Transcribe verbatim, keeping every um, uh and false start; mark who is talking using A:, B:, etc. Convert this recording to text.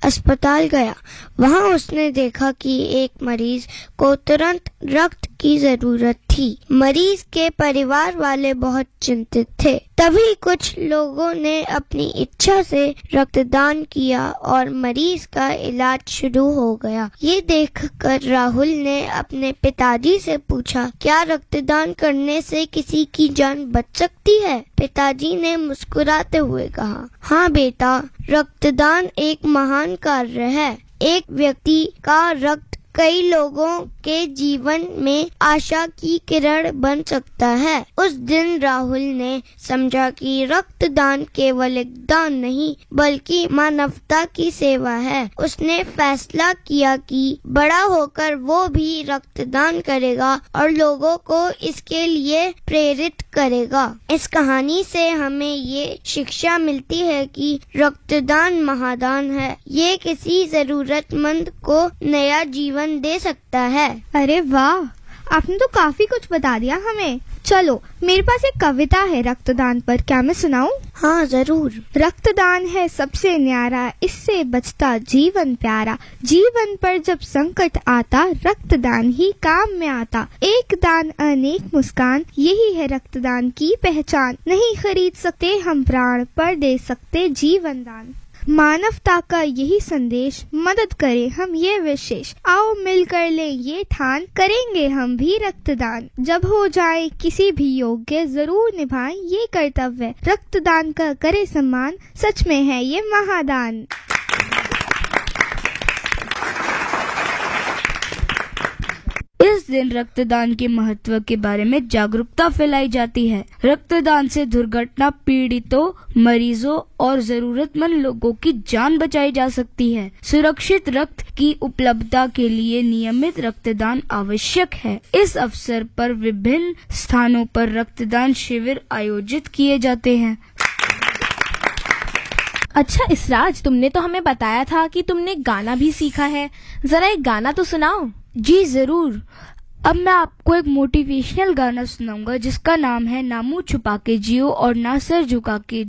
A: अस्पताल गया। वहां उसने देखा कि एक मरीज को तुरंत रक्त की जरूरत थी। मरीज के परिवार वाले बहुत चिंतित थे। तभी कुछ लोगों ने अपनी इच्छा से रक्तदान किया और मरीज का इलाज शुरू हो गया। ये देखकर राहुल ने अपने पिताजी से पूछा, क्या रक्तदान करने से किसी की जान बच सकती है? पिताजी ने मुस्कुराते हुए कहा, हाँ बेटा, रक्तदान एक महान कार्य है। एक व्यक्ति का रक्त कई लोगों के जीवन में आशा की किरण बन सकता है। उस दिन राहुल ने समझा कि रक्तदान केवल एक दान नहीं बल्कि मानवता की सेवा है। उसने फैसला किया कि बड़ा होकर वो भी रक्तदान करेगा और लोगों को इसके लिए प्रेरित करेगा। इस कहानी से हमें ये शिक्षा मिलती है कि रक्तदान महादान है। ये किसी जरूरतमंद को नया जीवन दे सकता है।
B: अरे वाह, आपने तो काफी कुछ बता दिया हमें। चलो, मेरे पास एक कविता है रक्तदान पर, क्या मैं सुनाऊं?
A: हाँ जरूर।
B: रक्तदान है सबसे न्यारा, इससे बचता जीवन प्यारा। जीवन पर जब संकट आता, रक्तदान ही काम में आता। एक दान अनेक मुस्कान, यही है रक्तदान की पहचान। नहीं खरीद सकते हम प्राण, पर दे सकते जीवन दान। मानवता का यही संदेश, मदद करें हम ये विशेष। आओ मिलकर लें ये ठान, करेंगे हम भी रक्तदान। जब हो जाए किसी भी योग्य, जरूर निभाएं ये कर्तव्य। रक्तदान का करे सम्मान, सच में है ये महादान।
C: इस दिन रक्तदान के महत्व के बारे में जागरूकता फैलाई जाती है। रक्तदान से दुर्घटना पीड़ितों, मरीजों और जरूरतमंद लोगों की जान बचाई जा सकती है। सुरक्षित रक्त की उपलब्धता के लिए नियमित रक्तदान आवश्यक है। इस अवसर पर विभिन्न स्थानों पर रक्तदान शिविर आयोजित किए जाते हैं।
D: अच्छा इसराज, तुमने तो हमें बताया था कि तुमने गाना भी सीखा है। जरा एक गाना तो सुनाओ।
C: जी जरूर। अब मैं आपको एक मोटिवेशनल गाना सुनाऊंगा जिसका नाम है ना मुंह छुपा के जियो और ना सर झुका के